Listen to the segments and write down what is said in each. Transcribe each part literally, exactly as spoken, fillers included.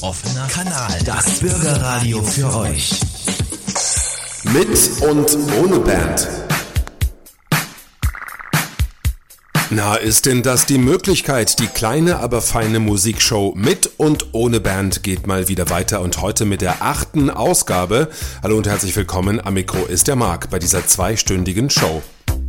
offener Kanal. Das Bürgerradio für euch. Mit und ohne Band. Na, ist denn das die Möglichkeit? Die kleine, aber feine Musikshow mit und ohne Band geht mal wieder weiter und heute mit der achten Ausgabe. Hallo und herzlich willkommen, am Mikro ist der Marc bei dieser zweistündigen Show.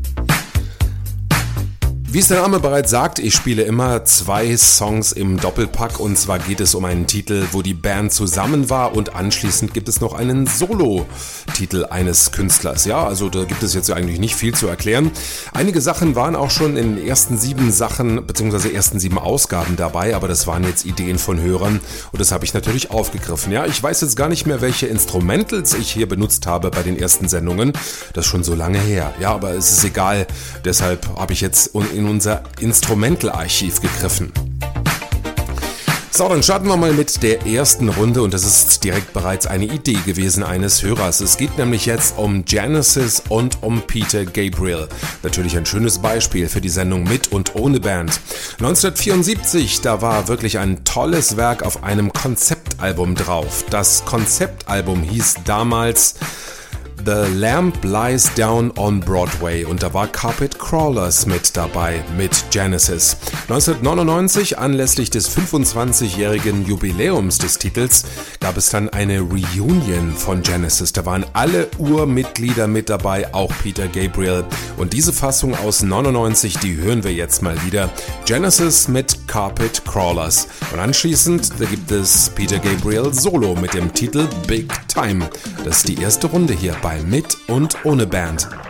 Wie es der Name bereits sagt, ich spiele immer zwei Songs im Doppelpack und zwar geht es um einen Titel, wo die Band zusammen war und anschließend gibt es noch einen Solo-Titel eines Künstlers. Ja, also da gibt es jetzt eigentlich nicht viel zu erklären. Einige Sachen waren auch schon in den ersten sieben Sachen bzw. ersten sieben Ausgaben dabei, aber das waren jetzt Ideen von Hörern und das habe ich natürlich aufgegriffen. Ja, ich weiß jetzt gar nicht mehr, welche Instrumentals ich hier benutzt habe bei den ersten Sendungen. Das ist schon so lange her. Ja, aber es ist egal. Deshalb habe ich jetzt in unser Instrumentalarchiv gegriffen. So, dann starten wir mal mit der ersten Runde und das ist direkt bereits eine Idee gewesen eines Hörers. Es geht nämlich jetzt um Genesis und um Peter Gabriel. Natürlich ein schönes Beispiel für die Sendung mit und ohne Band. neunzehnhundertvierundsiebzig, da war wirklich ein tolles Werk auf einem Konzeptalbum drauf. Das Konzeptalbum hieß damals The Lamp Lies Down on Broadway und da war Carpet Crawlers mit dabei, mit Genesis. neunzehnhundertneunundneunzig, anlässlich des fünfundzwanzigjährigen Jubiläums des Titels, gab es dann eine Reunion von Genesis. Da waren alle Urmitglieder mit dabei, auch Peter Gabriel. Und diese Fassung aus neunundneunzig, die hören wir jetzt mal wieder. Genesis mit Carpet Crawlers. Und anschließend, da gibt es Peter Gabriel Solo mit dem Titel Big Time. Das ist die erste Runde hier bei Mit und ohne Band.